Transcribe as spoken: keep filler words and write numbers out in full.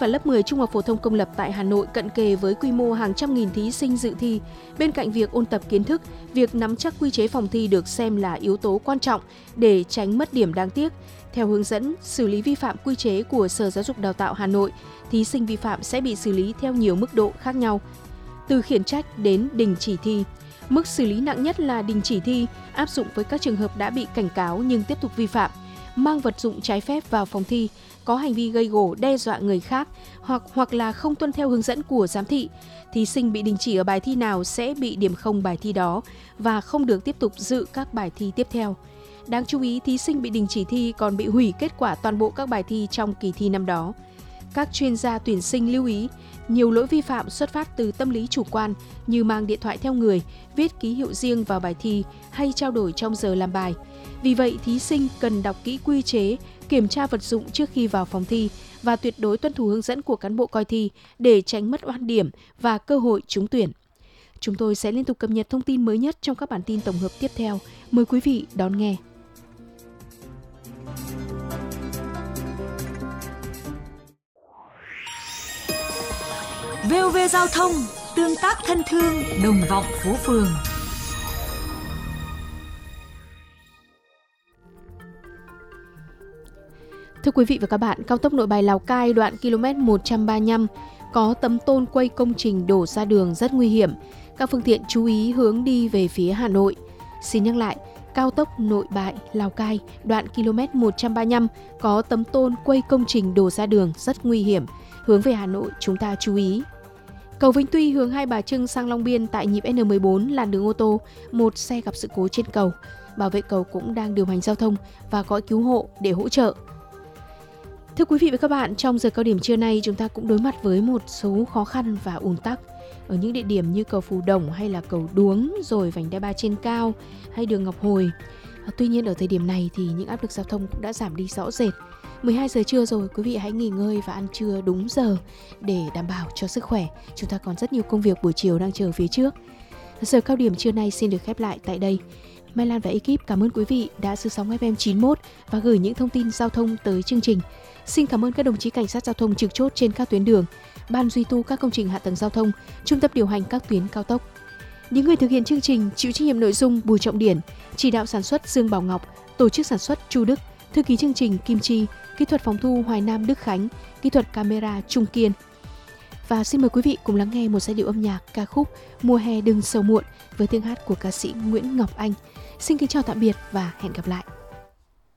vào lớp mười Trung học phổ thông công lập tại Hà Nội cận kề với quy mô hàng trăm nghìn thí sinh dự thi. Bên cạnh việc ôn tập kiến thức, việc nắm chắc quy chế phòng thi được xem là yếu tố quan trọng để tránh mất điểm đáng tiếc. Theo hướng dẫn xử lý vi phạm quy chế của Sở Giáo dục Đào tạo Hà Nội, thí sinh vi phạm sẽ bị xử lý theo nhiều mức độ khác nhau, từ khiển trách đến đình chỉ thi. Mức xử lý nặng nhất là đình chỉ thi, áp dụng với các trường hợp đã bị cảnh cáo nhưng tiếp tục vi phạm, mang vật dụng trái phép vào phòng thi, có hành vi gây gổ đe dọa người khác hoặc hoặc là không tuân theo hướng dẫn của giám thị. Thí sinh bị đình chỉ ở bài thi nào sẽ bị điểm không bài thi đó và không được tiếp tục dự các bài thi tiếp theo. Đáng chú ý, thí sinh bị đình chỉ thi còn bị hủy kết quả toàn bộ các bài thi trong kỳ thi năm đó. Các chuyên gia tuyển sinh lưu ý, nhiều lỗi vi phạm xuất phát từ tâm lý chủ quan như mang điện thoại theo người, viết ký hiệu riêng vào bài thi hay trao đổi trong giờ làm bài. Vì vậy, thí sinh cần đọc kỹ quy chế, kiểm tra vật dụng trước khi vào phòng thi và tuyệt đối tuân thủ hướng dẫn của cán bộ coi thi để tránh mất oan điểm và cơ hội trúng tuyển. Chúng tôi sẽ liên tục cập nhật thông tin mới nhất trong các bản tin tổng hợp tiếp theo. Mời quý vị đón nghe. vê o vê Giao thông, tương tác thân thương, đồng vọng phố phường. Thưa quý vị và các bạn, cao tốc Nội Bài Lào Cai đoạn ki lô mét một trăm ba mươi lăm có tấm tôn quây công trình đổ ra đường rất nguy hiểm. Các phương tiện chú ý hướng đi về phía Hà Nội. Xin nhắc lại, cao tốc Nội Bài Lào Cai đoạn ki lô mét một trăm ba mươi lăm có tấm tôn quây công trình đổ ra đường rất nguy hiểm. Hướng về Hà Nội chúng ta chú ý. Cầu Vĩnh Tuy hướng Hai Bà Trưng sang Long Biên tại nhịp en mười bốn làn đường ô tô, một xe gặp sự cố trên cầu. Bảo vệ cầu cũng đang điều hành giao thông và gọi cứu hộ để hỗ trợ. Thưa quý vị và các bạn, trong giờ cao điểm trưa nay chúng ta cũng đối mặt với một số khó khăn và ùn tắc ở những địa điểm như cầu Phù Đồng hay là cầu Đuống, rồi vành đai ba trên cao hay đường Ngọc Hồi. Tuy nhiên ở thời điểm này thì những áp lực giao thông cũng đã giảm đi rõ rệt. mười hai giờ trưa rồi, quý vị hãy nghỉ ngơi và ăn trưa đúng giờ để đảm bảo cho sức khỏe. Chúng ta còn rất nhiều công việc buổi chiều đang chờ phía trước. Giờ cao điểm trưa nay xin được khép lại tại đây. Mai Lan và ekip cảm ơn quý vị đã giữ sóng ép em chín mốt và gửi những thông tin giao thông tới chương trình. Xin cảm ơn các đồng chí cảnh sát giao thông trực chốt trên các tuyến đường, ban duy tu các công trình hạ tầng giao thông, trung tâm điều hành các tuyến cao tốc. Những người thực hiện chương trình chịu trách nhiệm nội dung Bùi Trọng Điển, chỉ đạo sản xuất Dương Bảo Ngọc, tổ chức sản xuất Chu Đức, thư ký chương trình Kim Chi, kỹ thuật phòng thu Hoài Nam Đức Khánh, kỹ thuật camera Trung Kiên. Và xin mời quý vị cùng lắng nghe một giai điệu âm nhạc ca khúc Mùa hè đừng sầu muộn với tiếng hát của ca sĩ Nguyễn Ngọc Anh. Xin kính chào tạm biệt và hẹn gặp lại.